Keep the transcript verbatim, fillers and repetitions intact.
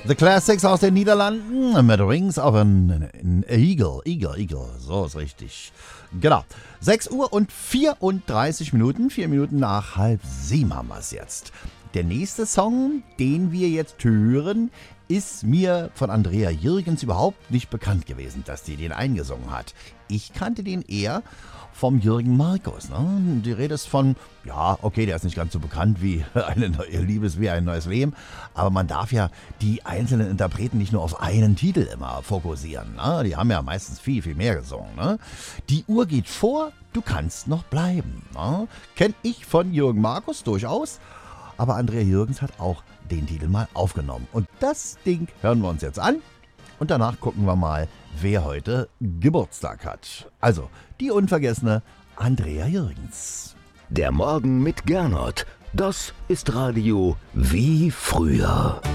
The Classics aus den Niederlanden mit Wings of an, an Eagle. Eagle, Eagle, so ist richtig. Genau. sechs Uhr und vierunddreißig Minuten, vier Minuten nach halb sieben haben wir es jetzt. Der nächste Song, den wir jetzt hören, ist mir von Andrea Jürgens überhaupt nicht bekannt gewesen, dass die den eingesungen hat. Ich kannte den eher vom Jürgen Markus. Ne? Die Rede ist von, ja, okay, der ist nicht ganz so bekannt wie eine neue Liebes wie ein neues Leben, aber man darf ja die einzelnen Interpreten nicht nur auf einen Titel immer fokussieren. Ne? Die haben ja meistens viel, viel mehr gesungen. Ne? Die Uhr geht vor, du kannst noch bleiben. Ne? Kenn ich von Jürgen Markus durchaus, aber Andrea Jürgens hat auch den Titel mal aufgenommen. Und das Ding hören wir uns jetzt an und danach gucken wir mal, wer heute Geburtstag hat. Also, die unvergessene Andrea Jürgens. Der Morgen mit Gernot, das ist Radio wie früher.